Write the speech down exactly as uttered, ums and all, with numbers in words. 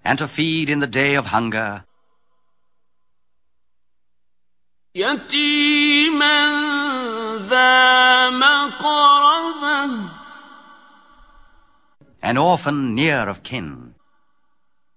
and to feed in the day of hunger, يتيما ذا مقربة, an orphan near of kin,